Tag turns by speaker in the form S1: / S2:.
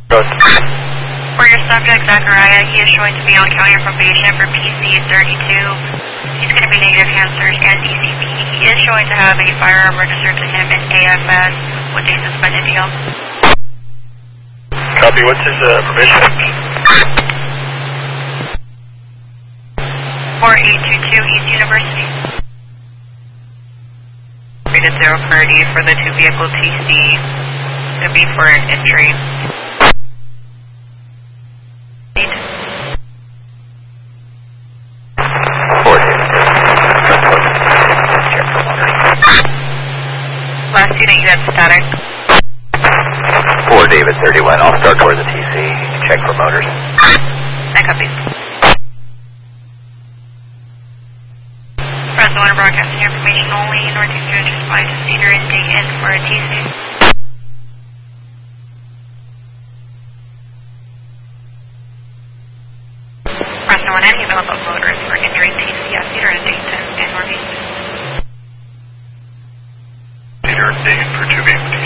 S1: For your subject, Zachariah, he is showing to be on county probation for PC-32. He's going to be negative answers and DCP. He is showing to have a firearm registered to him in AFS with a suspended deal.
S2: Copy, what's his permission?
S1: 4822 East University. Rated 0 priority for the 2-vehicle TC to be for an entry. Last unit, you have static.
S3: 4 David 31, I'll start towards the TC. Check for motors.
S1: I copy. Press 1 broadcasting information only. Northeastern is flight to Cedar and Dayton for a TC. Press 1 and give up motors for entering TC at Cedar and Dayton and Northeast.
S2: Cedar and Dayton for 2 vehicles.